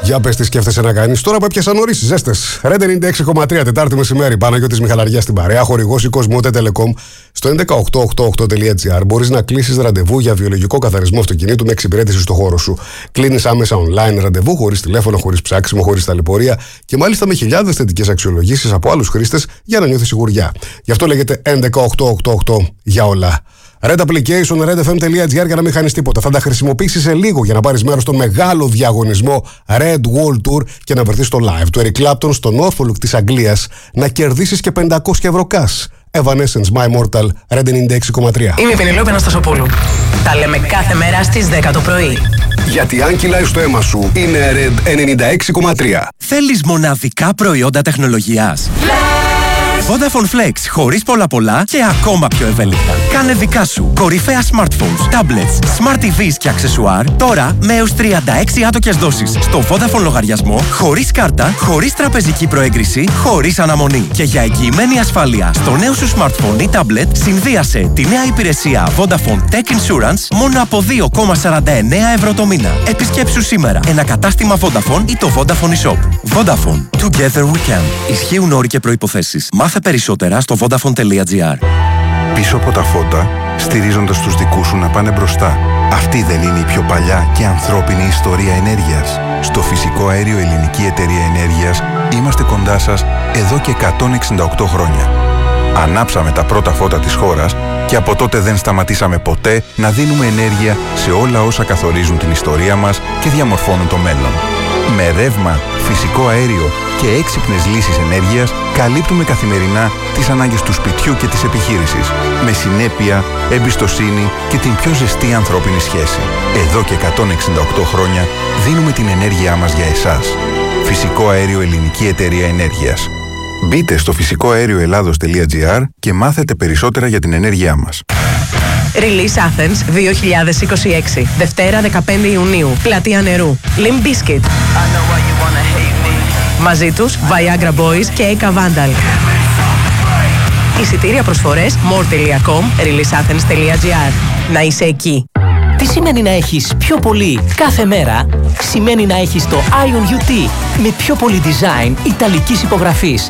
Για πες τι σκέφτεσαι να κάνεις τώρα που έπιασαν νωρίς ζέστες. Red 96,3 Τετάρτη μεσημέρι. Παναγιώτης Μιχαλαριάς στην παρέα. Χορηγός η Κοσμοτέ Telecom. Στο 11888.gr μπορείς να κλείσεις ραντεβού για βιολογικό καθαρισμό αυτοκινήτου με εξυπηρέτηση στο χώρο σου. Κλείνεις άμεσα online ραντεβού, χωρίς τηλέφωνο, χωρίς ψάξιμο, χωρίς ταλαιπωρία και μάλιστα με χιλιάδες θετικές αξιολογήσεις από άλλους χρήστες για να νιώθεις σιγουριά. Γι' αυτό λέγεται 11888 για όλα. Red Application, redfm.gr για να μην χάνεις τίποτα. Θα τα χρησιμοποιήσεις σε λίγο για να πάρεις μέρος στον μεγάλο διαγωνισμό Red World Tour και να βρεθείς στο live του Eric Clapton στο Norfolk της Αγγλίας να κερδίσεις και 500 ευρώ cash. Evanescence, My Immortal, Red 96,3. Είμαι η Πενελόπη Αναστασοπούλου. Τα λέμε κάθε μέρα στις 10 το πρωί. Γιατί αν κυλάει στο αίμα σου, είναι Red 96,3. Θέλεις μοναδικά προϊόντα τεχνολογίας? Vodafone Flex, χωρίς πολλά και ακόμα πιο ευέλικτα. Κάνε δικά σου κορυφαία smartphones, tablets, smart TVs και αξεσουάρ τώρα με έως 36 άτοκες δόσεις στο Vodafone λογαριασμό, χωρίς κάρτα, χωρίς τραπεζική προέγκριση, χωρίς αναμονή. Και για εγγυημένη ασφάλεια στο νέο σου smartphone ή tablet, συνδύασε τη νέα υπηρεσία Vodafone Tech Insurance μόνο από 2,49 ευρώ το μήνα. Επισκέψου σήμερα ένα κατάστημα Vodafone ή το Vodafone eShop. Vodafone. Together we can. Ισχύουν όροι και προϋποθέσεις. Μάθε περισσότερα στο vodafone.gr. Πίσω από τα φώτα, στηρίζοντας τους δικούς σου να πάνε μπροστά. Αυτή δεν είναι η πιο παλιά και ανθρώπινη ιστορία ενέργειας? Στο Φυσικό Αέριο Ελληνική Εταιρεία Ενέργειας είμαστε κοντά σας εδώ και 168 χρόνια. Ανάψαμε τα πρώτα φώτα της χώρας και από τότε δεν σταματήσαμε ποτέ να δίνουμε ενέργεια σε όλα όσα καθορίζουν την ιστορία μας και διαμορφώνουν το μέλλον. Με ρεύμα, φυσικό αέριο και έξυπνες λύσεις ενέργειας καλύπτουμε καθημερινά τις ανάγκες του σπιτιού και της επιχείρησης. Με συνέπεια, εμπιστοσύνη και την πιο ζεστή ανθρώπινη σχέση. Εδώ και 168 χρόνια δίνουμε την ενέργειά μας για εσάς. Φυσικό Αέριο Ελληνική Εταιρεία Ενέργειας. Μπείτε στο φυσικοαέρioελλάδος.gr και μάθετε περισσότερα για την ενέργειά μας. Release Athens 2026. Δευτέρα 15 Ιουνίου. Πλατεία Νερού. Limp Bizkit. Μαζί τους Viagra Boys και Eka Vandal. Εισιτήρια προσφορές more.com, releaseathens.gr. Να είσαι εκεί. Τι σημαίνει να έχεις πιο πολύ κάθε μέρα? Σημαίνει να έχεις το Ion UT με πιο πολύ design ιταλικής υπογραφής.